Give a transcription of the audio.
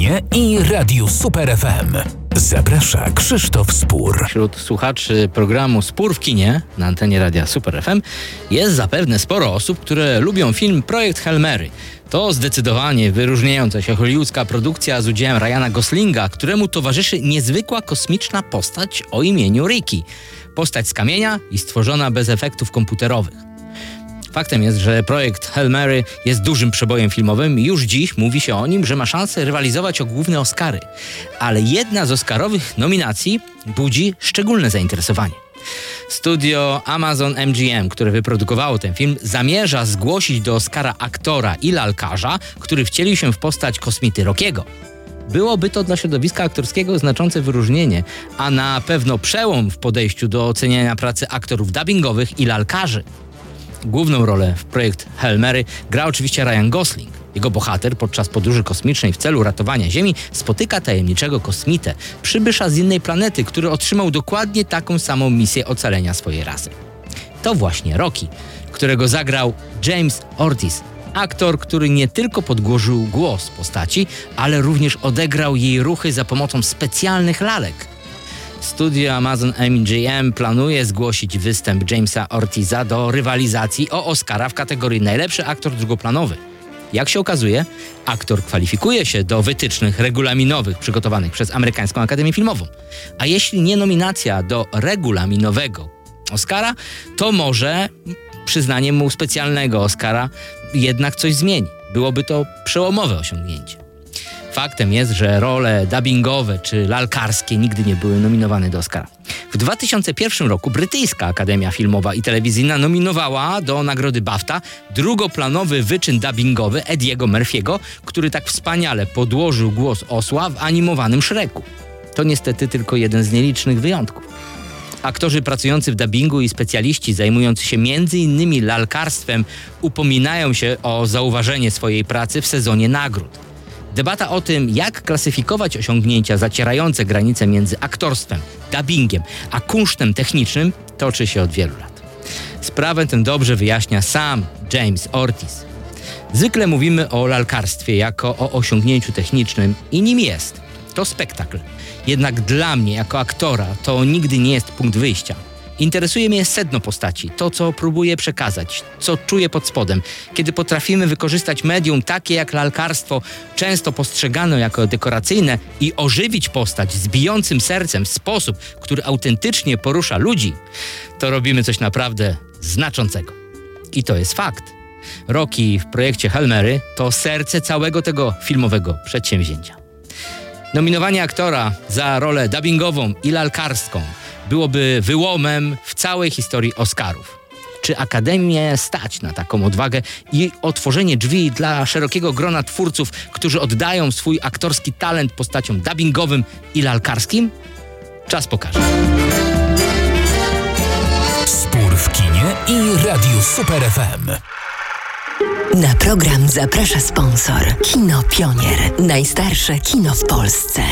kinie i Radiu Super FM. Zaprasza Krzysztof Spór. Wśród słuchaczy programu Spór w kinie na antenie Radia Super FM jest zapewne sporo osób, które lubią film Projekt Hail Mary. To zdecydowanie wyróżniająca się hollywoodzka produkcja z udziałem Ryana Goslinga, któremu towarzyszy niezwykła kosmiczna postać o imieniu Ricky. Postać z kamienia i stworzona bez efektów komputerowych. Faktem jest, że projekt Hail Mary jest dużym przebojem filmowym i już dziś mówi się o nim, że ma szansę rywalizować o główne Oscary. Ale jedna z oscarowych nominacji budzi szczególne zainteresowanie. Studio Amazon MGM, które wyprodukowało ten film, zamierza zgłosić do Oscara aktora i lalkarza, który wcielił się w postać kosmity Rockiego. Byłoby to dla środowiska aktorskiego znaczące wyróżnienie, a na pewno przełom w podejściu do oceniania pracy aktorów dubbingowych i lalkarzy. Główną rolę w projekt Hail Mary gra oczywiście Ryan Gosling. Jego bohater podczas podróży kosmicznej w celu ratowania Ziemi spotyka tajemniczego kosmitę, przybysza z innej planety, który otrzymał dokładnie taką samą misję ocalenia swojej rasy. To właśnie Rocky, którego zagrał James Ortiz, aktor, który nie tylko podłożył głos postaci, ale również odegrał jej ruchy za pomocą specjalnych lalek. Studio Amazon MGM planuje zgłosić występ Jamesa Ortiza do rywalizacji o Oscara w kategorii najlepszy aktor drugoplanowy. Jak się okazuje, aktor kwalifikuje się do wytycznych regulaminowych przygotowanych przez Amerykańską Akademię Filmową. A jeśli nie nominacja do regulaminowego Oscara, to może przyznanie mu specjalnego Oscara jednak coś zmieni. Byłoby to przełomowe osiągnięcie. Faktem jest, że role dubbingowe czy lalkarskie nigdy nie były nominowane do Oscara. W 2001 roku brytyjska Akademia Filmowa i Telewizyjna nominowała do nagrody BAFTA drugoplanowy wyczyn dubbingowy Ediego Murphy'ego, który tak wspaniale podłożył głos osła w animowanym Shreku. To niestety tylko jeden z nielicznych wyjątków. Aktorzy pracujący w dubbingu i specjaliści zajmujący się m.in. lalkarstwem upominają się o zauważenie swojej pracy w sezonie nagród. Debata o tym, jak klasyfikować osiągnięcia zacierające granice między aktorstwem, dubbingiem a kunsztem technicznym toczy się od wielu lat. Sprawę tę dobrze wyjaśnia sam James Ortiz. Zwykle mówimy o lalkarstwie jako o osiągnięciu technicznym i nim jest. To spektakl. Jednak dla mnie jako aktora to nigdy nie jest punkt wyjścia. Interesuje mnie sedno postaci, to co próbuję przekazać, co czuję pod spodem. Kiedy potrafimy wykorzystać medium takie jak lalkarstwo, często postrzegane jako dekoracyjne, i ożywić postać z bijącym sercem w sposób, który autentycznie porusza ludzi, to robimy coś naprawdę znaczącego. I to jest fakt. Rocky w projekcie Hail Mary to serce całego tego filmowego przedsięwzięcia. Nominowanie aktora za rolę dubbingową i lalkarską byłoby wyłomem w całej historii Oscarów. Czy Akademię stać na taką odwagę i otworzenie drzwi dla szerokiego grona twórców, którzy oddają swój aktorski talent postaciom dubbingowym i lalkarskim? Czas pokaże. Spór w kinie i Radiu Super FM. Na program zaprasza sponsor Kino Pionier. Najstarsze kino w Polsce.